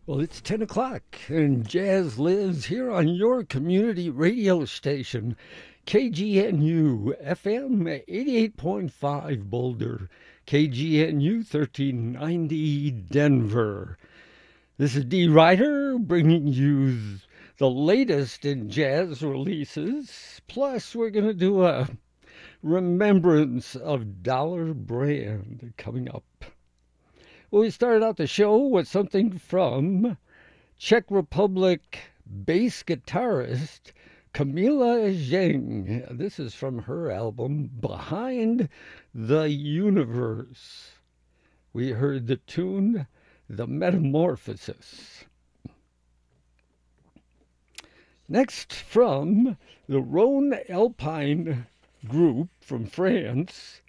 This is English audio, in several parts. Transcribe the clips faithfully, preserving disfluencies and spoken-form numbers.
Well, it's ten o'clock, and jazz lives here on your community radio station, K G N U F M eighty-eight point five Boulder, K G N U thirteen ninety Denver. This is D. Ryder bringing you the latest in jazz releases. Plus, we're going to do a remembrance of Dollar Brand coming up. Well, we started out the show with something from Czech Republic bass guitarist Camila Zheng. This is from her album Behind the Universe. We heard the tune The Metamorphosis. Next, from the Rhone Alpine group from France,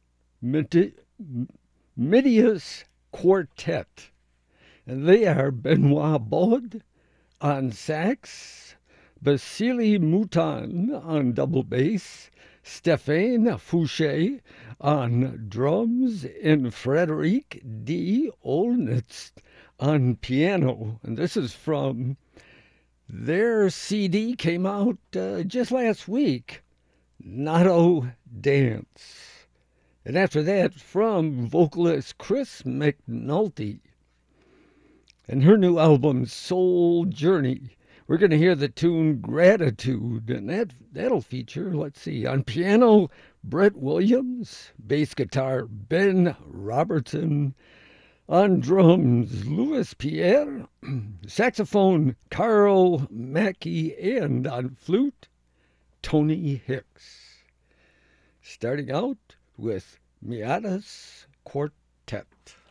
Midias Quartet. And they are Benoit Bod on sax, Vasily Mouton on double bass, Stéphane Fouché on drums, and Frédéric D. Olnitz on piano. And this is from their C D, came out uh, just last week, Nato Dance. And after that, from vocalist Chris McNulty and her new album, Soul Journey, we're going to hear the tune Gratitude. And that, that'll feature, let's see, on piano, Brett Williams, bass guitar, Ben Robertson, on drums, Louis Pierre, saxophone, Carl Mackey, and on flute, Tony Hicks. Starting out with Miatas Quartet.